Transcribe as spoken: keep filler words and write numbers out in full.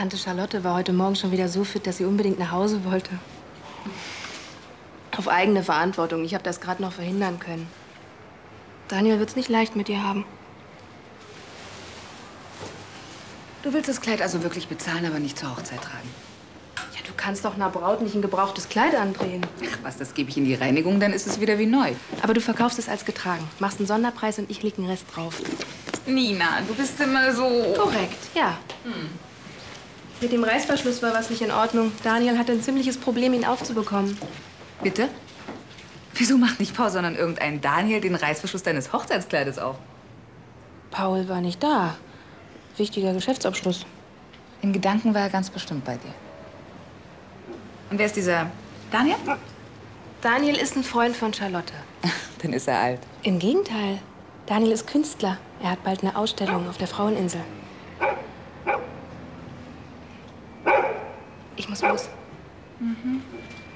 Tante Charlotte war heute Morgen schon wieder so fit, dass sie unbedingt nach Hause wollte. Auf eigene Verantwortung. Ich habe das gerade noch verhindern können. Daniel wird's nicht leicht mit dir haben. Du willst das Kleid also wirklich bezahlen, aber nicht zur Hochzeit tragen? Ja, du kannst doch einer Braut nicht ein gebrauchtes Kleid andrehen. Ach was, das gebe ich in die Reinigung, dann ist es wieder wie neu. Aber du verkaufst es als getragen. Machst einen Sonderpreis und ich leg den Rest drauf. Nina, du bist immer so... Korrekt, ja. Hm. Mit dem Reißverschluss war was nicht in Ordnung. Daniel hatte ein ziemliches Problem, ihn aufzubekommen. Bitte? Wieso macht nicht Paul, sondern irgendein Daniel den Reißverschluss deines Hochzeitskleides auf? Paul war nicht da. Wichtiger Geschäftsabschluss. In Gedanken war er ganz bestimmt bei dir. Und wer ist dieser Daniel? Daniel ist ein Freund von Charlotte. Dann ist er alt. Im Gegenteil. Daniel ist Künstler. Er hat bald eine Ausstellung auf der Fraueninsel. Ich muss los. Mhm.